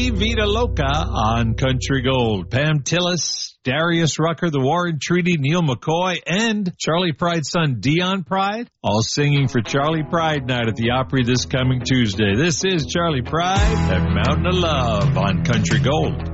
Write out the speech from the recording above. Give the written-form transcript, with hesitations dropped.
Vida Loca on Country Gold. Pam Tillis, Darius Rucker, The Warren Treaty, Neil McCoy, and Charlie Pride's son, Dion Pride, all singing for Charlie Pride Night at the Opry this coming Tuesday. This is Charlie Pride and Mountain of Love on Country Gold.